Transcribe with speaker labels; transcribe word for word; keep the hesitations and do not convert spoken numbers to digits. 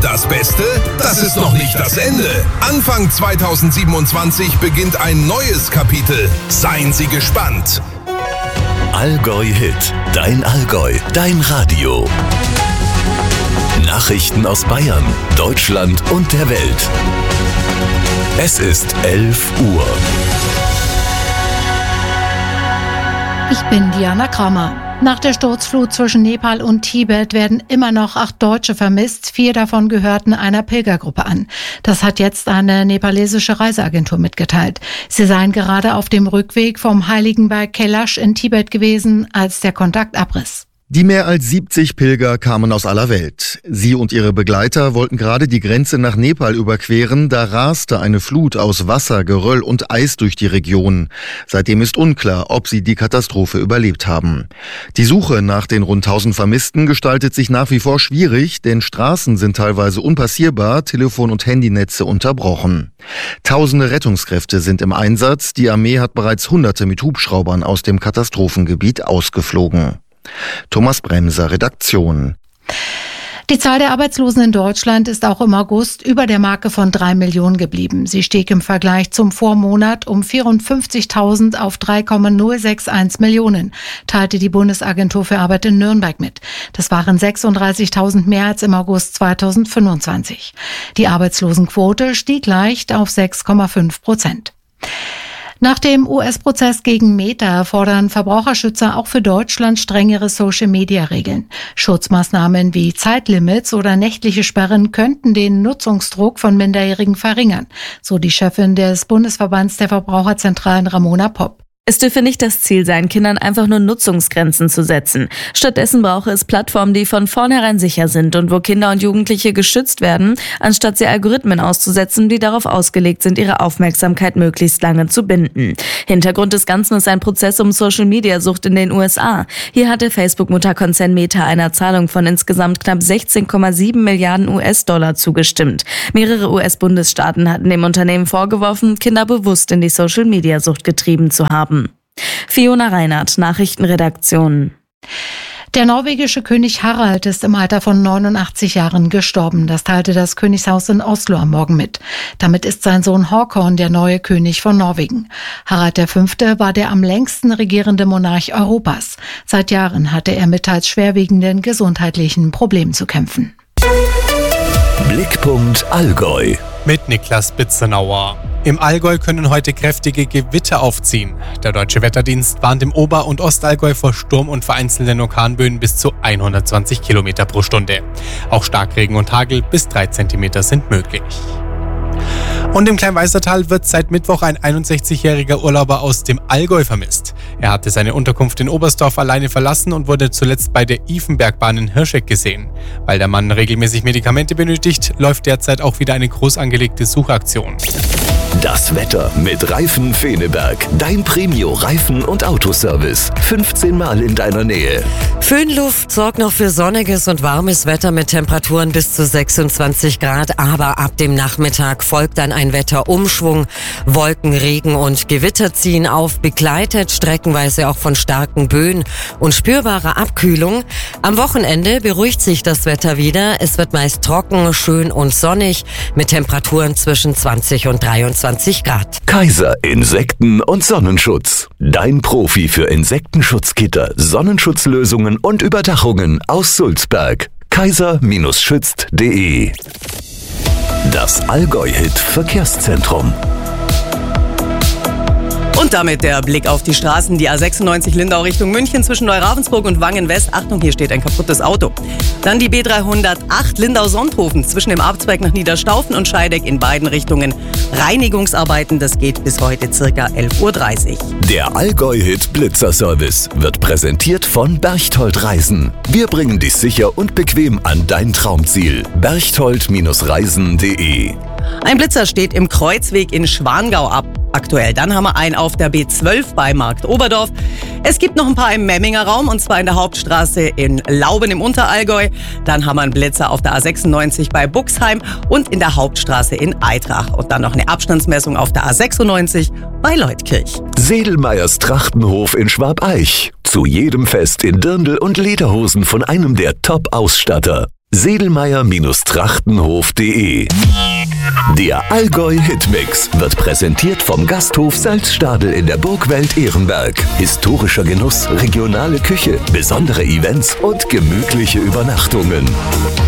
Speaker 1: Das Beste, das ist noch nicht das Ende. Anfang zweitausendsiebenundzwanzig beginnt ein neues Kapitel. Seien Sie gespannt.
Speaker 2: Allgäu-Hit. Dein Allgäu. Dein Radio. Nachrichten aus Bayern, Deutschland und der Welt. Es ist elf Uhr.
Speaker 3: Ich bin Diana Kramer. Nach der Sturzflut zwischen Nepal und Tibet werden immer noch acht Deutsche vermisst. Vier davon gehörten einer Pilgergruppe an. Das hat jetzt eine nepalesische Reiseagentur mitgeteilt. Sie seien gerade auf dem Rückweg vom Heiligen Berg Kailash in Tibet gewesen, als der Kontakt abriss.
Speaker 4: Die mehr als siebzig Pilger kamen aus aller Welt. Sie und ihre Begleiter wollten gerade die Grenze nach Nepal überqueren, da raste eine Flut aus Wasser, Geröll und Eis durch die Region. Seitdem ist unklar, ob sie die Katastrophe überlebt haben. Die Suche nach den rund tausend Vermissten gestaltet sich nach wie vor schwierig, denn Straßen sind teilweise unpassierbar, Telefon- und Handynetze unterbrochen. Tausende Rettungskräfte sind im Einsatz, die Armee hat bereits Hunderte mit Hubschraubern aus dem Katastrophengebiet ausgeflogen. Thomas Bremser, Redaktion.
Speaker 3: Die Zahl der Arbeitslosen in Deutschland ist auch im August über der Marke von drei Millionen geblieben. Sie stieg im Vergleich zum Vormonat um vierundfünfzigtausend auf drei Komma null sechs eins Millionen, teilte die Bundesagentur für Arbeit in Nürnberg mit. Das waren sechsunddreißigtausend mehr als im August zweitausendfünfundzwanzig. Die Arbeitslosenquote stieg leicht auf sechs Komma fünf Prozent. Nach dem U S-Prozess gegen Meta fordern Verbraucherschützer auch für Deutschland strengere Social-Media-Regeln. Schutzmaßnahmen wie Zeitlimits oder nächtliche Sperren könnten den Nutzungsdruck von Minderjährigen verringern, so die Chefin des Bundesverbands der Verbraucherzentralen Ramona Popp.
Speaker 5: Es dürfe nicht das Ziel sein, Kindern einfach nur Nutzungsgrenzen zu setzen. Stattdessen brauche es Plattformen, die von vornherein sicher sind und wo Kinder und Jugendliche geschützt werden, anstatt sie Algorithmen auszusetzen, die darauf ausgelegt sind, ihre Aufmerksamkeit möglichst lange zu binden. Hintergrund des Ganzen ist ein Prozess um Social-Media-Sucht in den U S A. Hier hat der Facebook-Mutterkonzern Meta einer Zahlung von insgesamt knapp sechzehn Komma sieben Milliarden U S-Dollar zugestimmt. Mehrere U S-Bundesstaaten hatten dem Unternehmen vorgeworfen, Kinder bewusst in die Social-Media-Sucht getrieben zu haben. Fiona Reinhardt, Nachrichtenredaktion.
Speaker 3: Der norwegische König Harald ist im Alter von neunundachtzig Jahren gestorben. Das teilte das Königshaus in Oslo am Morgen mit. Damit ist sein Sohn Håkon der neue König von Norwegen. Harald der Fünfte war der am längsten regierende Monarch Europas. Seit Jahren hatte er mit teils schwerwiegenden gesundheitlichen Problemen zu kämpfen.
Speaker 2: Blickpunkt Allgäu.
Speaker 6: Mit Niklas Bitzenauer. Im Allgäu können heute kräftige Gewitter aufziehen. Der Deutsche Wetterdienst warnt im Ober- und Ostallgäu vor Sturm und vereinzelten Orkanböen bis zu hundertzwanzig Kilometer pro Stunde. Auch Starkregen und Hagel bis drei Zentimeter sind möglich. Und im Kleinweißertal wird seit Mittwoch ein einundsechzigjähriger Urlauber aus dem Allgäu vermisst. Er hatte seine Unterkunft in Oberstdorf alleine verlassen und wurde zuletzt bei der Ifenbergbahn in Hirscheck gesehen. Weil der Mann regelmäßig Medikamente benötigt, läuft derzeit auch wieder eine groß angelegte Suchaktion.
Speaker 2: Das Wetter mit Reifen Feneberg. Dein Premio-Reifen- und Autoservice. fünfzehn Mal in deiner Nähe.
Speaker 7: Föhnluft sorgt noch für sonniges und warmes Wetter mit Temperaturen bis zu sechsundzwanzig Grad. Aber ab dem Nachmittag folgt dann ein Wetterumschwung. Wolken, Regen und Gewitter ziehen auf, begleitet streckenweise auch von starken Böen und spürbarer Abkühlung. Am Wochenende beruhigt sich das Wetter wieder. Es wird meist trocken, schön und sonnig mit Temperaturen zwischen zwanzig und dreiundzwanzig Grad.
Speaker 2: Kaiser Insekten- und Sonnenschutz. Dein Profi für Insektenschutzgitter, Sonnenschutzlösungen und Überdachungen aus Sulzberg. kaiser schützt punkt de. Das Allgäu-Hit Verkehrszentrum.
Speaker 8: Und damit der Blick auf die Straßen. Die A sechsundneunzig Lindau Richtung München zwischen Neuravensburg und Wangen-West. Achtung, hier steht ein kaputtes Auto. Dann die B dreihundertacht Lindau-Sonthofen zwischen dem Abzweig nach Niederstaufen und Scheideck in beiden Richtungen. Reinigungsarbeiten, das geht bis heute circa elf Uhr dreißig.
Speaker 2: Der Allgäu-Hit Blitzerservice wird präsentiert von Berchtold Reisen. Wir bringen dich sicher und bequem an dein Traumziel. berchtold Reisen punkt de.
Speaker 8: Ein Blitzer steht im Kreuzweg in Schwangau ab. Aktuell. Dann haben wir einen auf der B zwölf bei Markt Oberdorf. Es gibt noch ein paar im Memminger Raum, und zwar in der Hauptstraße in Lauben im Unterallgäu. Dann haben wir einen Blitzer auf der A sechsundneunzig bei Buxheim und in der Hauptstraße in Eitrach. Und dann noch eine Abstandsmessung auf der A sechsundneunzig bei Leutkirch.
Speaker 2: Sedelmeyers Trachtenhof in Schwabeich. Zu jedem Fest in Dirndl und Lederhosen von einem der Top-Ausstatter. sedelmeier-trachtenhof punkt de. Der Allgäu Hitmix wird präsentiert vom Gasthof Salzstadel in der Burgwelt Ehrenberg. Historischer Genuss, regionale Küche, besondere Events und gemütliche Übernachtungen.